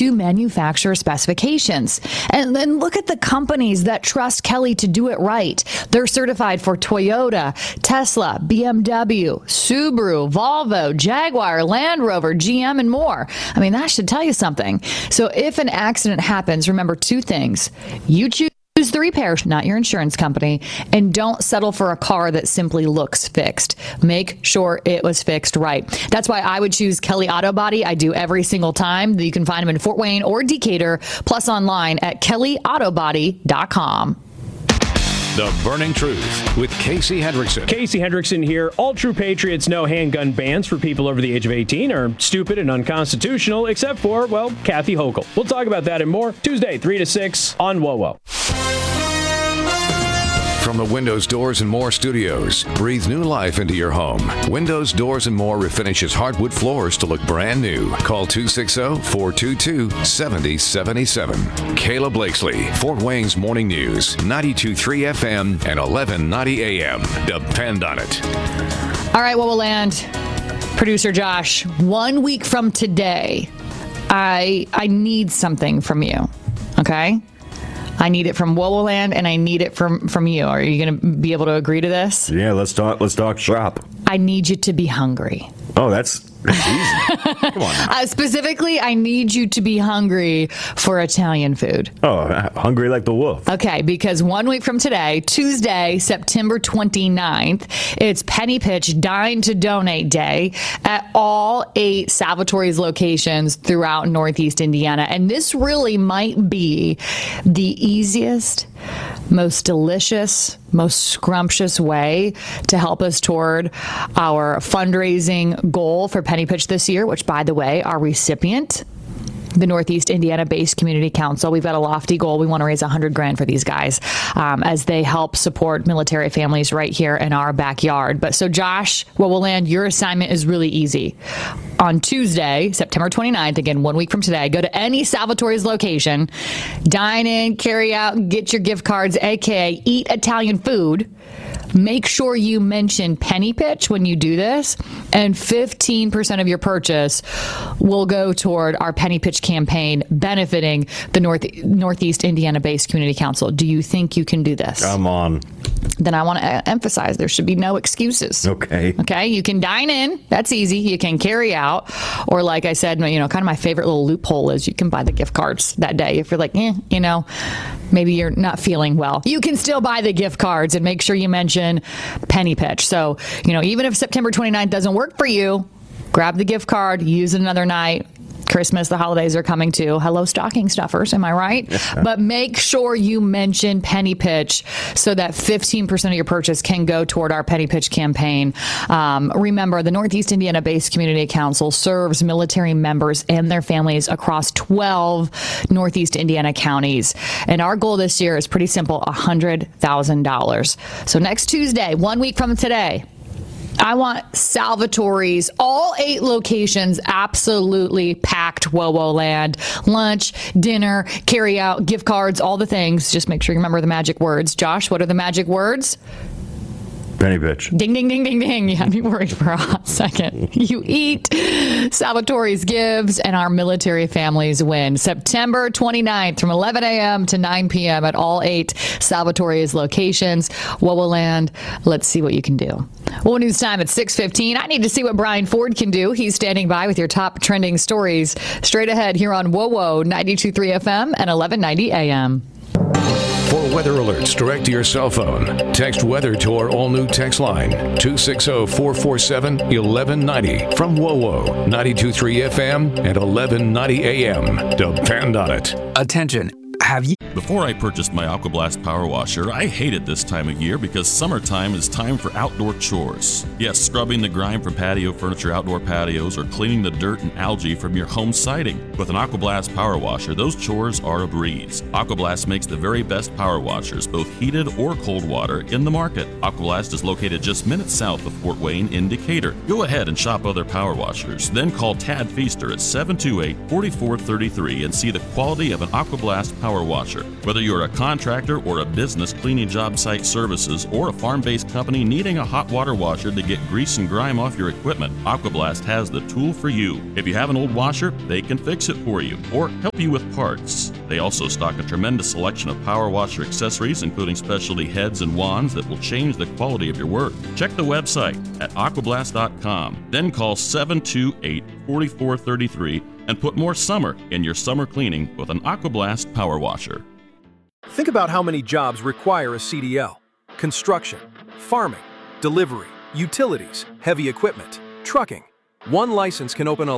to manufacturer specifications. And then look at the companies that trust Kelly to do it right. They're certified for Toyota, Tesla, BMW, Subaru, Volvo, Jaguar, Land Rover, GM, and more. I mean, that should tell you something. So if an accident happens, remember two things. You choose the repair, not your insurance company, and don't settle for a car that simply looks fixed. Make sure it was fixed right. That's why I would choose Kelly Auto Body. I do every single time. You can find them in Fort Wayne or Decatur, plus online at kellyautobody.com. The Burning Truth with Casey Hendrickson. Casey Hendrickson here. All true patriots know handgun bans for people over the age of 18 are stupid and unconstitutional, except for, well, Kathy Hochul. We'll talk about that and more Tuesday, 3 to 6 on WOWO. From the Windows, Doors, and More studios, breathe new life into your home. Windows, Doors, and More refinishes hardwood floors to look brand new. Call 260-422-7077. Kayla Blakesley, Fort Wayne's Morning News, 92.3 FM and 1190 AM. Depend on it. All right, WOWO Land. Producer Josh, 1 week from today, I need something from you, okay? I need it from WOWO Land, and I need it from you. Are you going to be able to agree to this? Yeah, let's talk shop. I need you to be hungry. Oh, that's easy. Come on. Specifically, I need you to be hungry for Italian food. Oh, hungry like the wolf. Okay, because 1 week from today, Tuesday, September 29th, it's Penny Pitch Dine to Donate Day at all 8 Salvatore's locations throughout Northeast Indiana. And this really might be the easiest, most delicious, most scrumptious way to help us toward our fundraising goal for Penny Pitch this year, which, by the way, our recipient, the Northeast Indiana-based Community Council. We've got a lofty goal. We want to raise $100,000 for these guys as they help support military families right here in our backyard. But so, Josh, WOWO Land, your assignment is really easy. On Tuesday, September 29th, again, 1 week from today, go to any Salvatore's location, dine in, carry out, get your gift cards, aka eat Italian food. Make sure you mention Penny Pitch when you do this, and 15% of your purchase will go toward our Penny Pitch campaign benefiting the Northeast Indiana-based Community Council. Do you think you can do this? Come on. Then I want to emphasize there should be no excuses. Okay. Okay, you can dine in. That's easy. You can carry out. Or like I said, kind of my favorite little loophole is you can buy the gift cards that day. If you're like, maybe you're not feeling well, you can still buy the gift cards and make sure you mention Penny Pitch. So, even if September 29th doesn't work for you, grab the gift card, use it another night. Christmas, the holidays are coming too. Hello, stocking stuffers. Am I right? Yeah. But make sure you mention Penny Pitch so that 15% of your purchase can go toward our Penny Pitch campaign. Remember, the Northeast Indiana-based Community Council serves military members and their families across 12 Northeast Indiana counties. And our goal this year is pretty simple, $100,000. So next Tuesday, 1 week from today, I want Salvatore's all 8 locations absolutely packed. WOWO Land, lunch, dinner, carry out, gift cards, all the things. Just make sure you remember the magic words. Josh, what are the magic words? Penny Pitch. Ding, ding, ding, ding, ding. You had me worried for a hot second. You eat, Salvatore's gives, and our military families win. September 29th from 11 a.m. to 9 p.m. at all 8 Salvatore's locations. WOWO Land, let's see what you can do. WOWO News time at 6:15. I need to see what Brian Ford can do. He's standing by with your top trending stories straight ahead here on WOWO 92.3 FM and 1190 AM. For weather alerts direct to your cell phone, text weather to our all-new text line, 260-447-1190. From WOWO 92.3 FM and 1190 AM. Depend on it. Attention. Have you... Before I purchased my AquaBlast Power Washer, I hated this time of year because summertime is time for outdoor chores. Yes, scrubbing the grime from patio furniture, outdoor patios, or cleaning the dirt and algae from your home siding. With an AquaBlast Power Washer, those chores are a breeze. AquaBlast makes the very best power washers, both heated or cold water, in the market. AquaBlast is located just minutes south of Fort Wayne in Decatur. Go ahead and shop other power washers, then call Tad Feaster at 728-4433 and see the quality of an AquaBlast Power Power Washer. Whether you're a contractor or a business cleaning job site services or a farm-based company needing a hot water washer to get grease and grime off your equipment, Aquablast has the tool for you. If you have an old washer, they can fix it for you or help you with parts. They also stock a tremendous selection of power washer accessories, including specialty heads and wands that will change the quality of your work. Check the website at aquablast.com, then call 728-4433 and put more summer in your summer cleaning with an Aquablast Power Washer. Think about how many jobs require a CDL. Construction, farming, delivery, utilities, heavy equipment, trucking. One license can open a